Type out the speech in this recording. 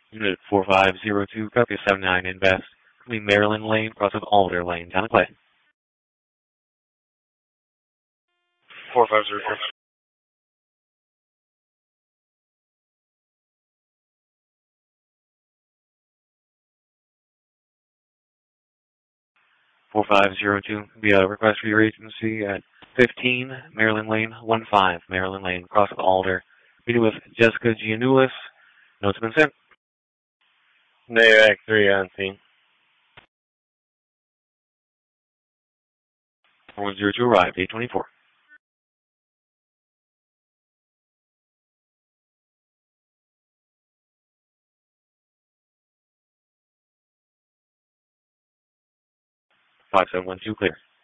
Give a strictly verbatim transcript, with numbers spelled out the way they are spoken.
Unit four five zero two, copy seven nine invest. Between Maryland Lane, cross of Alder Lane, down to Clay. four five zero four. four five zero two, be a request for your agency at fifteen Maryland Lane, one five Maryland Lane, cross of Alder. Meeting with Jessica Gianoulis. Notes have been sent. Navac three on scene. four one zero two arrived, eight twenty-four. five seven one two clear.